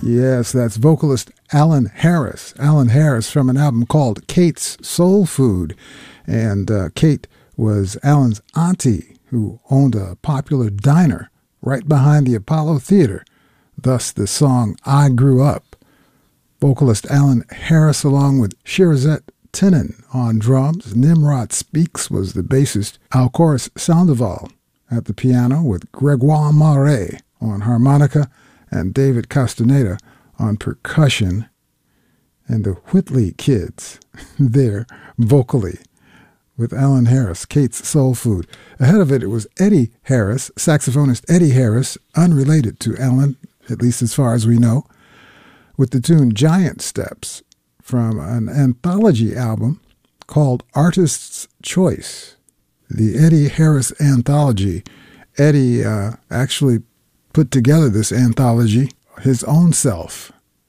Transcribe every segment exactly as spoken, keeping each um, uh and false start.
Yes, that's vocalist Alan Harris. Alan Harris from an album called Kate's Soul Food. And uh, Kate was Alan's auntie who owned a popular diner right behind the Apollo Theater. Thus the song I Grew Up. Vocalist Alan Harris along with Shirazette Tinnen on drums. Nimrod Speaks was the bassist. Alcoris Sandoval at the piano with Gregoire Marais on harmonica and David Castaneda on percussion. And the Whitley Kids there vocally with Alan Harris, Kate's Soul Food. Ahead of it, it was Eddie Harris, saxophonist Eddie Harris, unrelated to Alan, at least as far as we know, with the tune Giant Steps from an anthology album called Artist's Choice. The Eddie Harris Anthology. Eddie uh, actually put together this anthology his own self.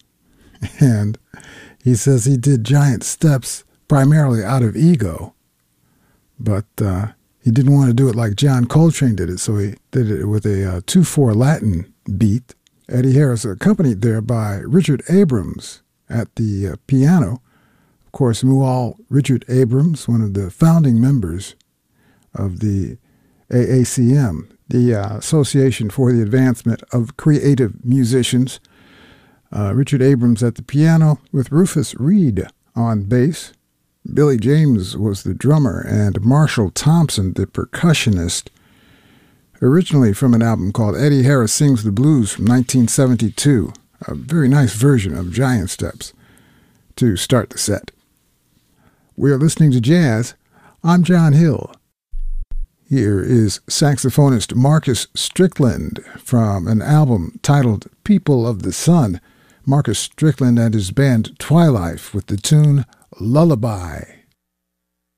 And he says he did Giant Steps primarily out of ego. But uh, he didn't want to do it like John Coltrane did it, so he did it with a uh, two four Latin beat. Eddie Harris accompanied there by Richard Abrams at the uh, piano. Of course, Mual Richard Abrams, one of the founding members of the A A C M, the uh, Association for the Advancement of Creative Musicians. Uh, Richard Abrams at the piano with Rufus Reid on bass. Billy James was the drummer and Marshall Thompson the percussionist. Originally from an album called Eddie Harris Sings the Blues from nineteen seventy-two. A very nice version of Giant Steps to start the set. We are listening to jazz. I'm John Hill. Here is saxophonist Marcus Strickland from an album titled People of the Sun. Marcus Strickland and his band Twilife with the tune Lullaby.